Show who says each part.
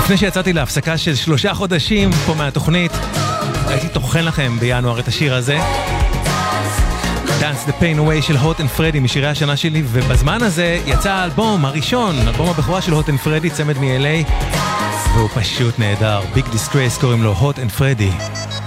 Speaker 1: לפני שיצאתי להפסקה של 3 חודשים פה מהתוכנית, הייתי תוכן לכם בינואר את השיר הזה, Dance the Pain Away של הוט אנד פרדי, משירי השנה שלי, ובזמן הזה יצא האלבום הראשון, אלבום הבכורה של הוט אנד פרדי, צמד מ-LA, והוא פשוט נהדר. ביג דיסטרס, קוראים לו הוט אנד פרדי.